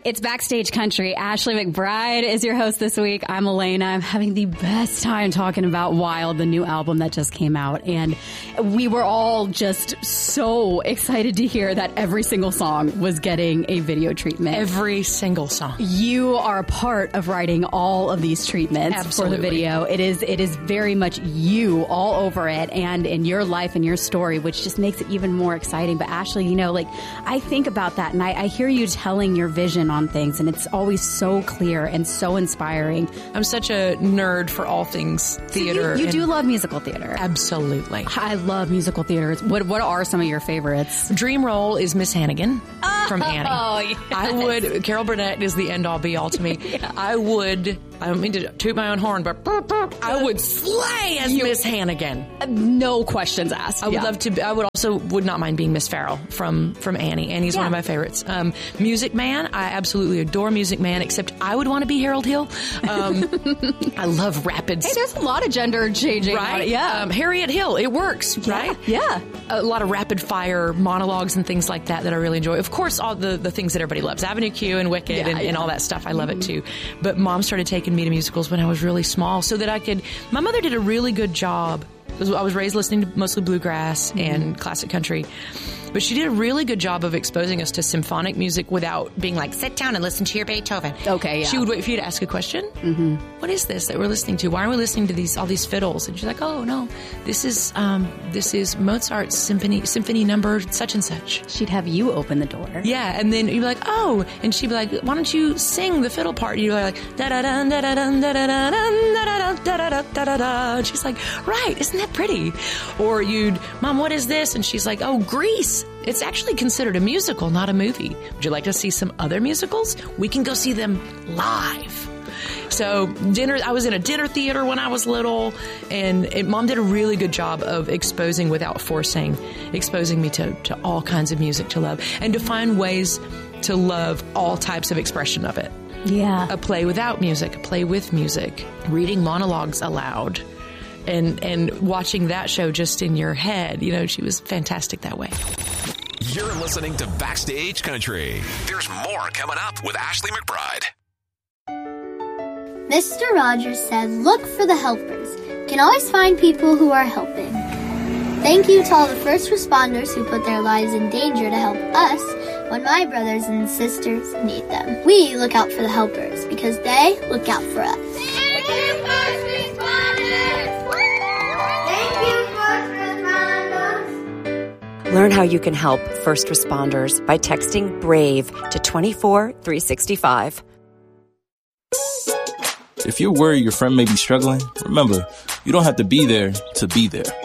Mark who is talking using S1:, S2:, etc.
S1: It's Backstage Country. Ashley McBryde is your host this week. I'm Elena. I'm having the best time talking about Wild, the new album that just came out. And we were all just so excited to hear that every single song was getting a video treatment.
S2: Every single song.
S1: You are a part of writing all of these treatments.
S2: Absolutely.
S1: For the video. It is very much you all over it and in your life and your story, which just makes it even more exciting. But Ashley, I think about that and I hear you telling your vision on things, and it's always so clear and so inspiring.
S2: I'm such a nerd for all things theater.
S1: So you do love musical theater.
S2: Absolutely.
S1: I love musical theaters. What are some of your favorites?
S2: Dream role is Miss Hannigan from Annie.
S1: Oh, yes.
S2: Carol Burnett is the end all be all to me.
S1: Yeah.
S2: I don't mean to toot my own horn, but I would slay as Miss Hannigan.
S1: No questions asked.
S2: I would love to. I would not mind being Miss Farrell from Annie. Annie's one of my favorites. Music Man, I absolutely adore Music Man, except I would want to be Harold Hill. I love rapids.
S1: Hey, there's a lot of gender changing.
S2: Right?
S1: Yeah.
S2: Harriet Hill, it works, right?
S1: Yeah.
S2: A lot of rapid fire monologues and things like that I really enjoy. Of course, all the things that everybody loves. Avenue Q and Wicked and all that stuff. I love it too. But Mom started taking me to musicals when I was really small so that my mother did a really good job. I was raised listening to mostly bluegrass and classic country. But she did a really good job of exposing us to symphonic music without being like, sit down and listen to your Beethoven.
S1: Okay, yeah.
S2: She would wait for you to ask a question. Mm-hmm. What is this that we're listening to? Why are we listening to all these fiddles? And she's like, oh, no, this is Mozart's symphony number such and such.
S1: She'd have you open the door.
S2: Yeah, and then you'd be like, oh, and she'd be like, why don't you sing the fiddle part? And you'd be like, da-da-dun, da-da-dun, da-da-dun, da-da-dun, da-da-dun, da-da-dun. And she's like, right, isn't that pretty? Or Mom, what is this? And she's like, oh, Grease. It's actually considered a musical, not a movie. Would you like to see some other musicals? We can go see them live. So I was in a dinner theater when I was little, and Mom did a really good job of exposing without forcing, exposing me to all kinds of music to love and to find ways to love all types of expression of it.
S1: Yeah.
S2: A play without music, a play with music, reading monologues aloud. And watching that show just in your head, she was fantastic that way.
S3: You're listening to Backstage Country. There's more coming up with Ashley McBryde.
S4: Mr. Rogers said, look for the helpers. You can always find people who are helping. Thank you to all the first responders who put their lives in danger to help us when my brothers and sisters need them. We look out for the helpers because they look out for us.
S5: Thank you, first responders!
S6: Learn how you can help first responders by texting BRAVE to 24365.
S7: If you're worried your friend may be struggling, remember, you don't have to be there to be there.